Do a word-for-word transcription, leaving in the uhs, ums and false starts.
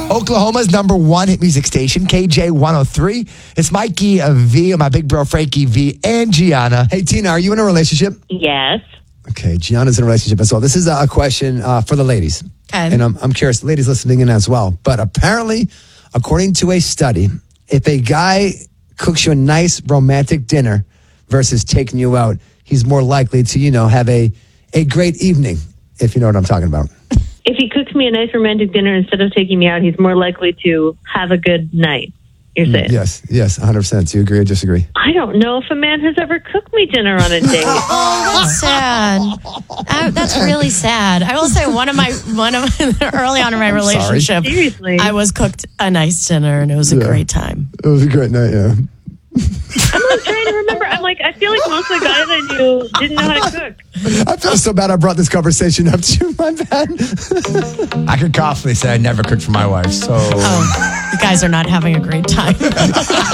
Oklahoma's number one hit music station, K J one oh three. It's Mikey uh, V and my big bro Frankie V and Gianna. Hey, Tina, are you in a relationship? Yes. Okay, Gianna's in a relationship as well. This is a question uh, for the ladies. Okay. And I'm, I'm curious, ladies listening in as well. But apparently, according to a study, if a guy cooks you a nice romantic dinner versus taking you out, he's more likely to, you know, have a, a great evening, if you know what I'm talking about. If he cooks me a nice romantic dinner instead of taking me out, he's more likely to have a good night, you're saying? Yes, yes, one hundred percent. Do you agree or disagree? I don't know if a man has ever cooked me dinner on a date. Oh, that's sad. I, that's really sad. I will say one of my one of early on in my relationship, Seriously. I was cooked a nice dinner and it was a Yeah. great time. It was a great night, yeah. I'm like trying to remember. I'm like, I feel like most of the guys I knew didn't know how to cook. I feel so bad I brought this conversation up to you. My bad. I could confidently say I never cooked for my wife, so... Oh, you guys are not having a great time.